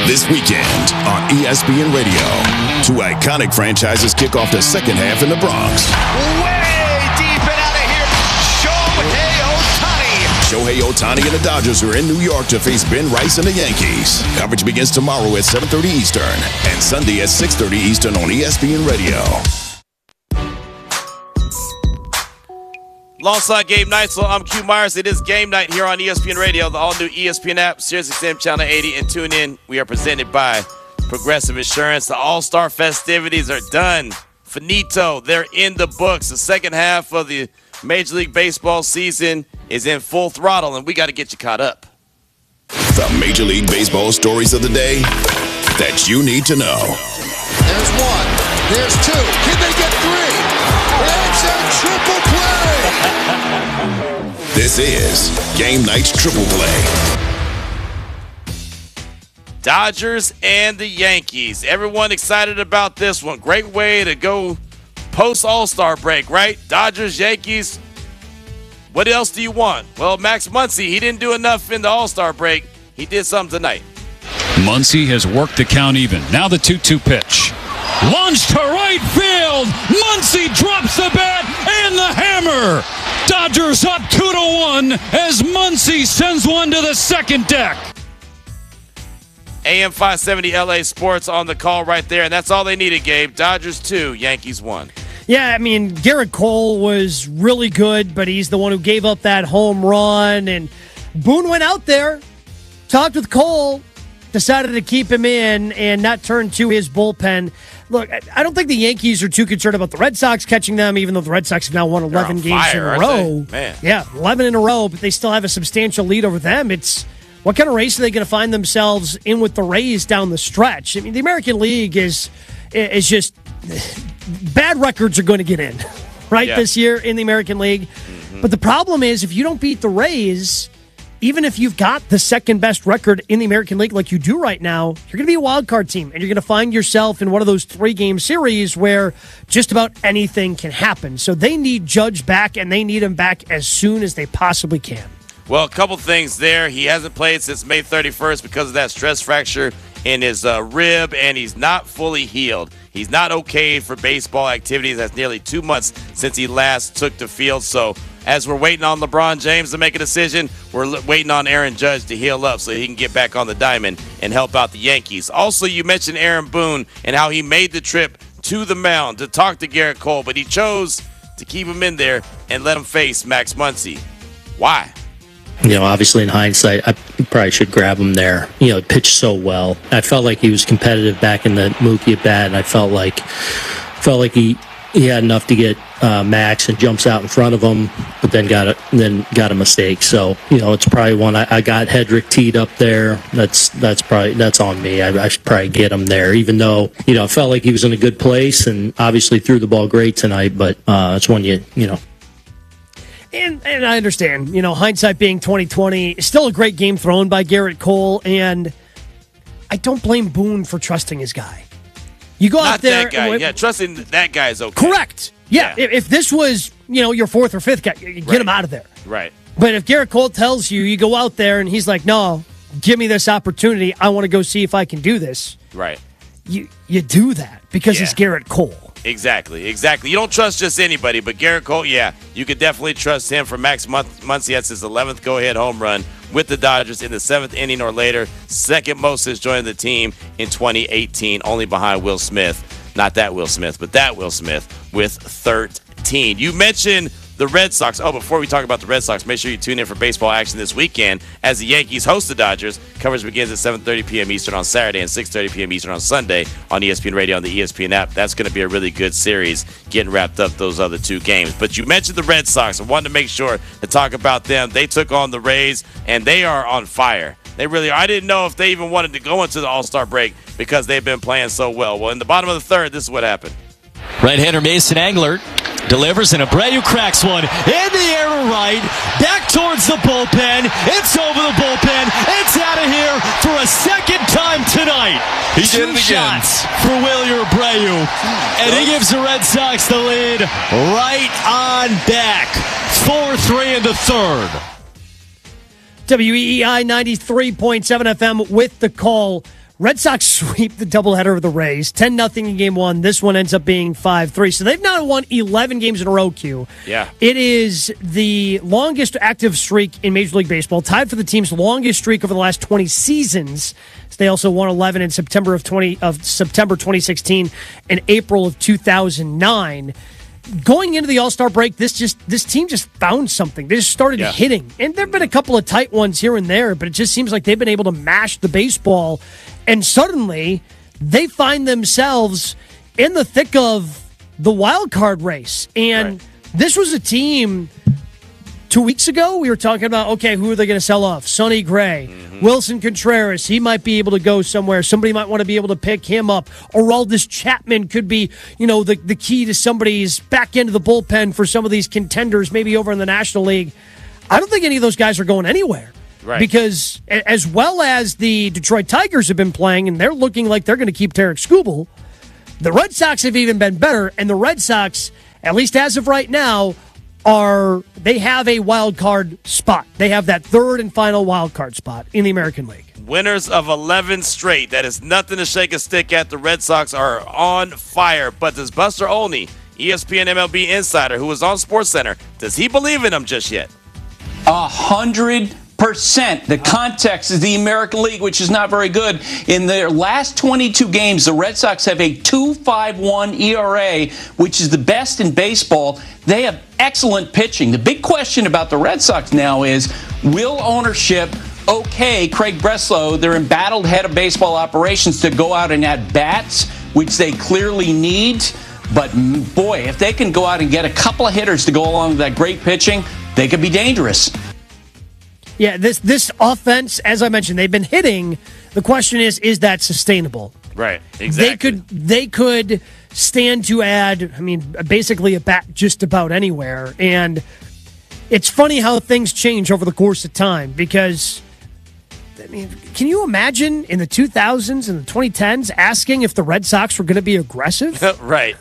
This weekend on ESPN Radio, two iconic franchises kick off the second half in the Bronx. Way deep and out of here, Shohei Ohtani. Shohei Ohtani and the Dodgers are in New York to face Ben Rice and the Yankees. Coverage begins tomorrow at 7:30 Eastern and Sunday at 6:30 Eastern on ESPN Radio. Alongside Game Night, so I'm Q Myers. It is Game Night here on ESPN Radio, the all-new ESPN app, SiriusXM Channel 80, and tune in. We are presented by Progressive Insurance. The All-Star festivities are done. Finito. They're in the books. The second half of the Major League Baseball season is in full throttle, and we got to get you caught up. The Major League Baseball stories of the day that you need to know. There's one. There's two. Can they get three? It's a triple play. This is Game Night's Triple Play. Dodgers and the Yankees. Everyone excited about this one. Great way to go post All-Star break, right? Dodgers, Yankees. What else do you want? Well, Max Muncy, he didn't do enough in the All-Star break. He did something tonight. Muncy has worked the count even. Now the 2-2 pitch. Launched to right field. Muncy drops the bat and the hammer. Dodgers up 2-1 as Muncy sends one to the second deck. AM 570 LA Sports on the call right there, and that's all they needed, Gabe. Dodgers 2, Yankees 1. Yeah, I mean, Garrett Cole was really good, but he's the one who gave up that home run. And Boone went out there, talked with Cole, decided to keep him in and not turn to his bullpen. Look, I don't think the Yankees are too concerned about the Red Sox catching them, even though the Red Sox have now won 11 games in a row. Man. Yeah, 11 in a row, but they still have a substantial lead over them. It's what kind of race are they going to find themselves in with the Rays down the stretch? I mean, the American League is just bad records are going to get in, right, this year in the American League. Mm-hmm. But the problem is if you don't beat the Rays, even if you've got the second best record in the American League like you do right now, you're going to be a wild card team, and you're going to find yourself in one of those 3-game series where just about anything can happen. So they need Judge back, and they need him back as soon as they possibly can. Well, a couple things there. He hasn't played since May 31st because of that stress fracture in his rib, and he's not fully healed. He's not okay for baseball activities. That's nearly 2 months since he last took the field. So as we're waiting on LeBron James to make a decision, we're waiting on Aaron Judge to heal up so he can get back on the diamond and help out the Yankees. Also, you mentioned Aaron Boone and how he made the trip to the mound to talk to Garrett Cole, but he chose to keep him in there and let him face Max Muncy. Why? Obviously in hindsight, I probably should grab him there. He pitched so well. I felt like he was competitive back in the Mookie at bat, and I felt like he had enough to get Max and jumps out in front of him, but then got a mistake. So it's probably one I got Hedrick teed up there. That's on me. I should probably get him there, even though I felt like he was in a good place and obviously threw the ball great tonight. But it's one you know. And I understand, hindsight being 2020, still a great game thrown by Garrett Cole, and I don't blame Boone for trusting his guy. You go out there. Not that guy. Trusting that guy is okay. Correct. Yeah. If this was, your fourth or fifth guy, you get him out of there. Right. But if Garrett Cole tells you, you go out there and he's like, no, give me this opportunity. I want to go see if I can do this. Right. You do that because it's Garrett Cole. Exactly. You don't trust just anybody, but Garrett Cole, you could definitely trust him for Max Muncy. That's his 11th go-ahead home run with the Dodgers in the 7th inning or later. Second most since joining the team in 2018, only behind Will Smith. Not that Will Smith, but that Will Smith with 13. You mentioned the Red Sox. Oh, before we talk about the Red Sox, make sure you tune in for baseball action this weekend as the Yankees host the Dodgers. Coverage begins at 7:30 p.m. Eastern on Saturday and 6:30 p.m. Eastern on Sunday on ESPN Radio and the ESPN app. That's going to be a really good series getting wrapped up those other 2 games. But you mentioned the Red Sox. I wanted to make sure to talk about them. They took on the Rays, and they are on fire. They really are. I didn't know if they even wanted to go into the All-Star break because they've been playing so well. Well, in the bottom of the 3rd, this is what happened. Right-hander Mason Englert delivers, and Abreu cracks one in the air to right, back towards the bullpen. It's over the bullpen. It's out of here for a second time tonight. He did it again. 2 shots for Wilyer Abreu, and he gives the Red Sox the lead right on back. 4-3 in the 3rd. WEEI 93.7 FM with the call. Red Sox sweep the doubleheader of the Rays, 10-0 in game one. This one ends up being 5-3. So they've now won 11 games in a row, Q. Yeah. It is the longest active streak in Major League Baseball, tied for the team's longest streak over the last 20 seasons. They also won 11 in September 2016 and April of 2009. Going into the All-Star break, this team just found something. They just started hitting. And there have been a couple of tight ones here and there, but it just seems like they've been able to mash the baseball. And suddenly, they find themselves in the thick of the wild card race. And this was a team 2 weeks ago, we were talking about, okay, who are they going to sell off? Sonny Gray, Wilson Contreras, he might be able to go somewhere. Somebody might want to be able to pick him up. Aroldis Chapman could be, the key to somebody's back end of the bullpen for some of these contenders, maybe over in the National League. I don't think any of those guys are going anywhere. Right. Because as well as the Detroit Tigers have been playing, and they're looking like they're going to keep Tarek Skubal, the Red Sox have even been better, and the Red Sox, at least as of right now, they have a wild card spot. They have that third and final wild card spot in the American League. Winners of 11 straight. That is nothing to shake a stick at. The Red Sox are on fire. But does Buster Olney, ESPN MLB insider, who was on SportsCenter, does he believe in them just yet? 100%. The context is the American League, which is not very good. In their last 22 games, the Red Sox have a 2.51 ERA, which is the best in baseball. They have excellent pitching. The big question about the Red Sox now is, will ownership okay Craig Breslow, their embattled head of baseball operations, to go out and add bats, which they clearly need? But boy, if they can go out and get a couple of hitters to go along with that great pitching, they could be dangerous. Yeah, this offense, as I mentioned, they've been hitting. The question is that sustainable? Right, exactly. They could stand to add, basically a bat just about anywhere. And it's funny how things change over the course of time because, can you imagine in the 2000s and the 2010s asking if the Red Sox were going to be aggressive? Right.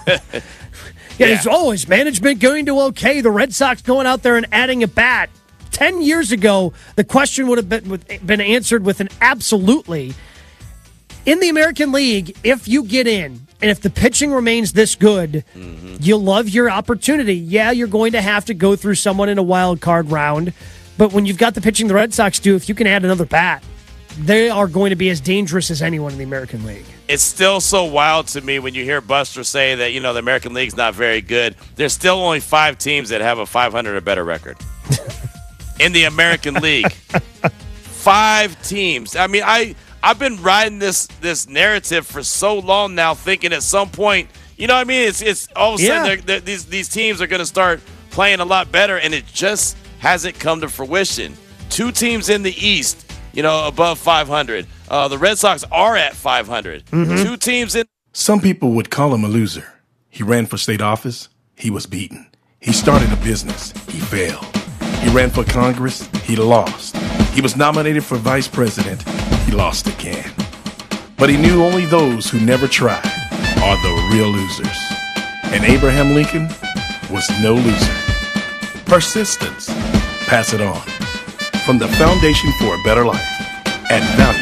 Is management going to okay the Red Sox going out there and adding a bat? 10 years ago, the question would have been answered with an absolutely. In the American League, if you get in, and if the pitching remains this good, you'll love your opportunity. Yeah, you're going to have to go through someone in a wild card round, but when you've got the pitching the Red Sox do, if you can add another bat, they are going to be as dangerous as anyone in the American League. It's still so wild to me when you hear Buster say that, the American League's not very good. There's still only 5 teams that have a 500 or better record. In the American League. 5 teams. I've been riding this narrative for so long now, thinking at some point, it's all of a sudden these teams are going to start playing a lot better, and it just hasn't come to fruition. 2 teams in the East, above 500. The Red Sox are at 500. 2 teams in. Some people would call him a loser. He ran for state office. He was beaten. He started a business. He failed. He ran for Congress. He lost. He was nominated for vice president. He lost again. But he knew only those who never tried are the real losers. And Abraham Lincoln was no loser. Persistence. Pass it on. From the Foundation for a Better Life at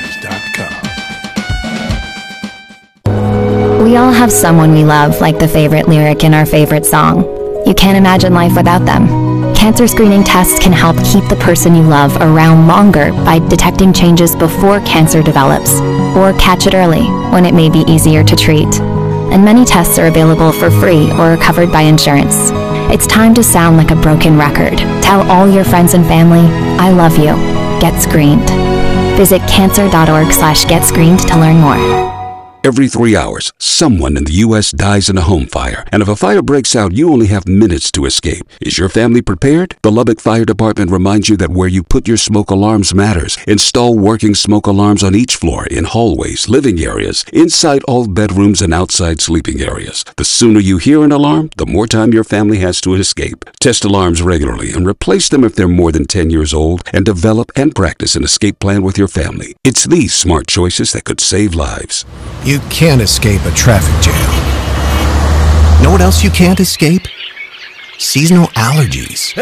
values.com. We all have someone we love, like the favorite lyric in our favorite song. You can't imagine life without them. Cancer screening tests can help keep the person you love around longer by detecting changes before cancer develops, or catch it early when it may be easier to treat. And many tests are available for free or are covered by insurance. It's time to sound like a broken record. Tell all your friends and family, I love you. Get screened. Visit cancer.org/getscreened to learn more. Every 3 hours, someone in the U.S. dies in a home fire. And if a fire breaks out, you only have minutes to escape. Is your family prepared? The Lubbock Fire Department reminds you that where you put your smoke alarms matters. Install working smoke alarms on each floor, in hallways, living areas, inside all bedrooms, and outside sleeping areas. The sooner you hear an alarm, the more time your family has to escape. Test alarms regularly and replace them if they're more than 10 years old, and develop and practice an escape plan with your family. It's these smart choices that could save lives. You can't escape a traffic jam. Know what else you can't escape? Seasonal allergies.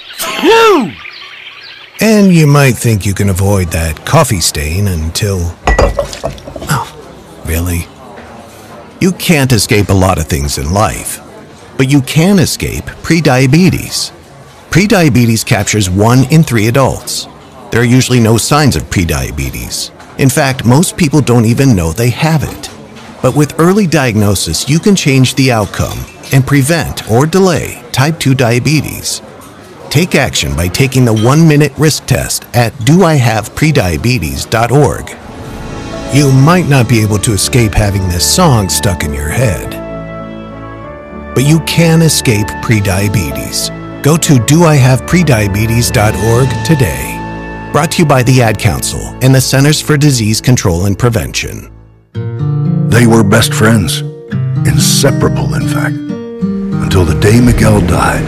And you might think you can avoid that coffee stain until Oh, really? You can't escape a lot of things in life, but you can escape prediabetes. Prediabetes captures 1 in 3 adults. There are usually no signs of prediabetes. In fact, most people don't even know they have it. But with early diagnosis, you can change the outcome and prevent or delay type 2 diabetes. Take action by taking the 1-minute risk test at doihaveprediabetes.org. You might not be able to escape having this song stuck in your head, but you can escape prediabetes. Go to doihaveprediabetes.org today. Brought to you by the Ad Council and the Centers for Disease Control and Prevention. They were best friends, inseparable in fact, until the day Miguel died.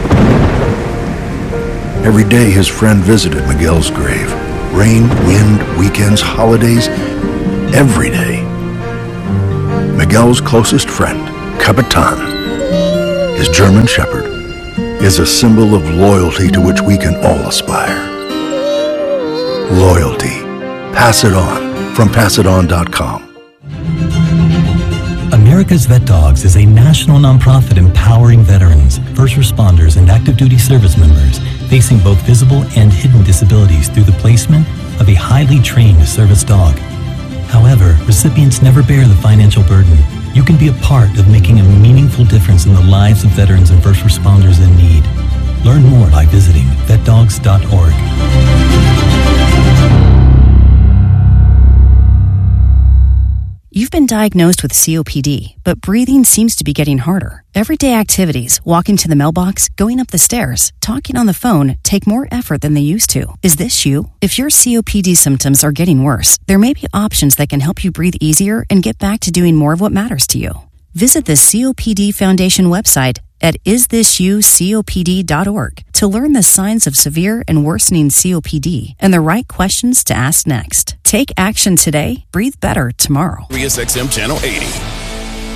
Every day his friend visited Miguel's grave. Rain, wind, weekends, holidays, every day. Miguel's closest friend, Capitan, his German Shepherd, is a symbol of loyalty to which we can all aspire. Loyalty. Pass it on from passiton.com. America's Vet Dogs is a national nonprofit empowering veterans, first responders, and active duty service members facing both visible and hidden disabilities through the placement of a highly trained service dog. However, recipients never bear the financial burden. You can be a part of making a meaningful difference in the lives of veterans and first responders in need. Learn more by visiting vetdogs.org. You've been diagnosed with COPD, but breathing seems to be getting harder. Everyday activities, walking to the mailbox, going up the stairs, talking on the phone, take more effort than they used to. Is this you? If your COPD symptoms are getting worse, there may be options that can help you breathe easier and get back to doing more of what matters to you. Visit the COPD Foundation website at isthisyoucopd.org to learn the signs of severe and worsening COPD and the right questions to ask next. Take action today, breathe better tomorrow. SiriusXM Channel 80.